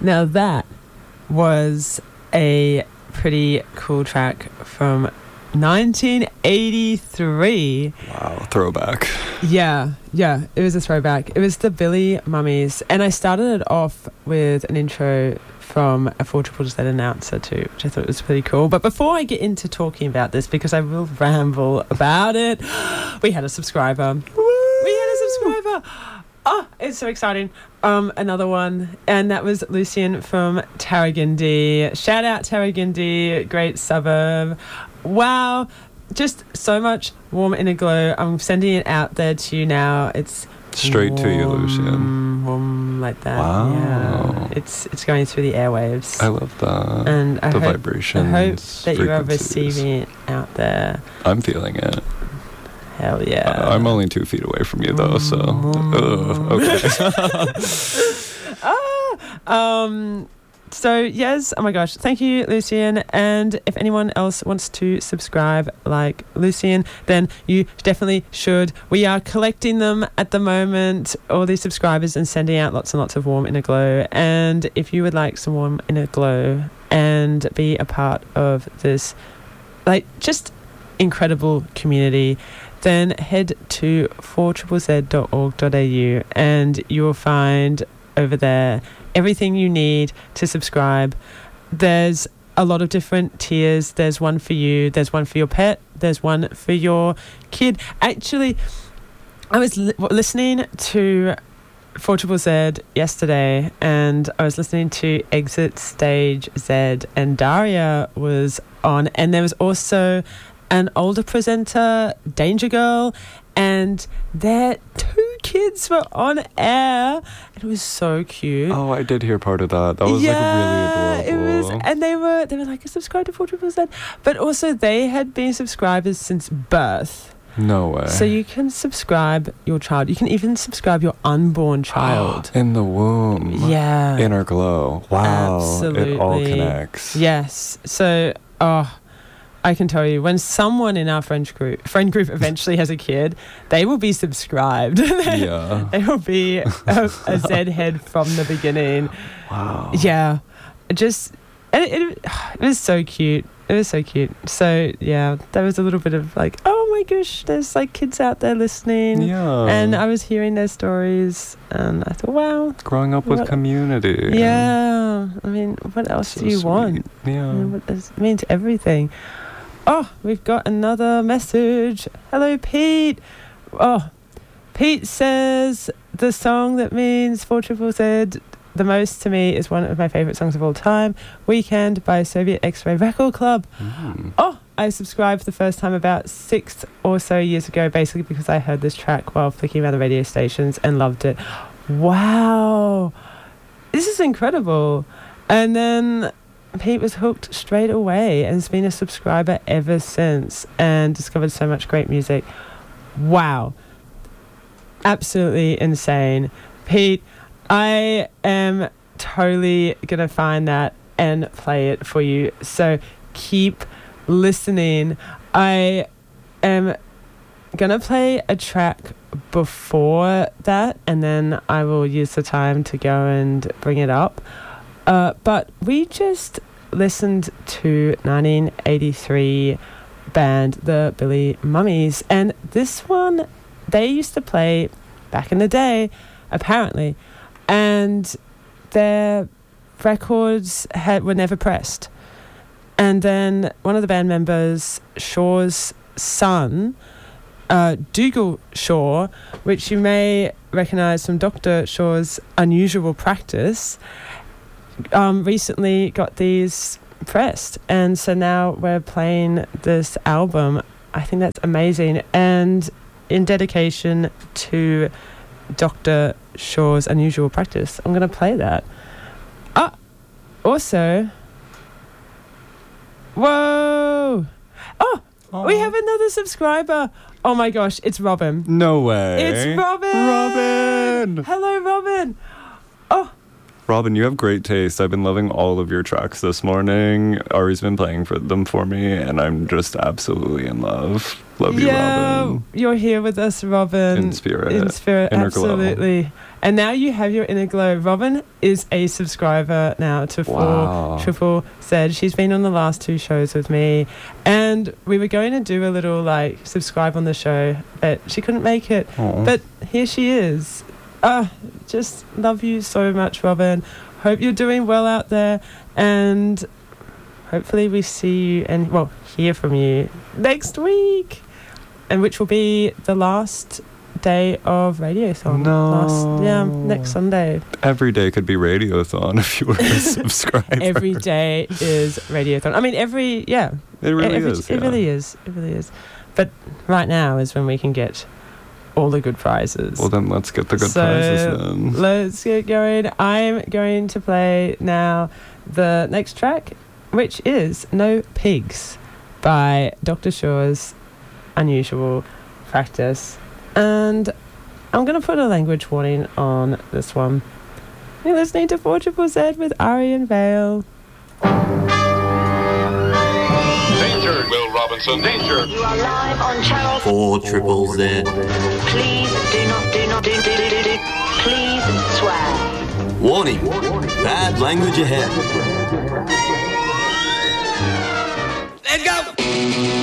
Now that was a pretty cool track from 1983. Wow, throwback. Yeah, it was a throwback. It was the Billy Mummies. And I started it off with an intro from a 4ZZZ announcer too, which I thought was pretty cool. But before I get into talking about this, because I will ramble about it, we had a subscriber. Oh, it's so exciting. Another one, and that was Lucian from Tarragindi. Shout out Tarragindi, great suburb. Wow, just so much warm inner glow. I'm sending it out there to you now. It's straight warm, to you, Lucian. Warm like that. Wow. Yeah. It's going through the airwaves. I love that. And the vibrations. I hope that you are receiving it out there. I'm feeling it. Hell yeah. I'm only 2 feet away from you though, so okay. So yes, oh my gosh, thank you, Lucian. And if anyone else wants to subscribe like Lucian, then you definitely should. We are collecting them at the moment, all these subscribers, and sending out lots and lots of warm inner glow. And if you would like some warm inner glow and be a part of this, like, just incredible community, then head to 4ZZZ.org.au and you will find over there everything you need to subscribe. There's a lot of different tiers. There's one for you, there's one for your pet, there's one for your kid. Actually, I was listening to 4ZZZ yesterday, and I was listening to Exit Stage Z, and Daria was on, and there was also an older presenter, Danger Girl, and their 2 kids were on air. It was so cute. Oh, I did hear part of that. That was really adorable. It was, and they were like, subscribe to 4ZZZ, but also they had been subscribers since birth. No way. So you can subscribe your child. You can even subscribe your unborn child. In the womb. Yeah. Inner glow. Wow. Absolutely. It all connects. Yes. So, I can tell you, when someone in our friend group eventually has a kid, they will be subscribed. Yeah. They will be a Z head from the beginning. Wow. Yeah. It was so cute. It was so cute. So, yeah, there was a little bit of like, oh my gosh, there's like kids out there listening. Yeah. And I was hearing their stories and I thought, wow. Growing up with community. Yeah. I mean, what else do you want? Yeah. I mean, it means everything. Oh, we've got another message. Hello, Pete. Oh, Pete says the song that means 4ZZZ the most to me is one of my favourite songs of all time, Weekend by Soviet X-Ray Record Club. Oh, I subscribed for the first time about 6 or so years ago, basically because I heard this track while flicking around the radio stations and loved it. Wow. This is incredible. And then Pete was hooked straight away and has been a subscriber ever since and discovered so much great music. Wow. Absolutely insane. Pete, I am totally going to find that and play it for you. So keep listening. I am going to play a track before that and then I will use the time to go and bring it up. But we just listened to 1983 band, the Billy Mummies, and this one they used to play back in the day, apparently, and their records were never pressed. And then one of the band members, Shaw's son, Dougal Shaw, which you may recognise from Dr. Shaw's Unusual Practice, recently got these pressed, and so now we're playing this album. I think that's amazing, and in dedication to Dr. Shaw's Unusual Practice, I'm going to play that. Also, whoa, we have another subscriber. Oh my gosh, it's Robin. No way. It's Robin. Hello, Robin. Robin, you have great taste. I've been loving all of your tracks this morning. Ari's been playing them for me, and I'm just absolutely in love. Love you, Robin. You're here with us, Robin. In spirit. In spirit, Inner glow. absolutely. And now you have your inner glow. Robin is a subscriber now to Wow. 4 Triple Z. She's been on the last 2 shows with me. And we were going to do a little, subscribe on the show, but she couldn't make it. Aw. But here she is. Just love you so much, Robin. Hope you're doing well out there. And hopefully we see you and, hear from you next week. And which will be the last day of Radiothon. No. Next Sunday. Every day could be Radiothon if you were a subscriber. Every day is Radiothon. I mean, It really is. It really is. It really is. But right now is when we can get all the good prizes. Well, then let's get the good prizes then. Let's get going. I'm going to play now the next track, which is No Pigs by Dr. Shaw's Unusual Practice. And I'm going to put a language warning on this one. You're listening to 4 Triple Z with Ari and Vale. Danger, Will Robinson, danger. You are live on channel 4 Triple Z. Please do please swear. Warning, bad language ahead.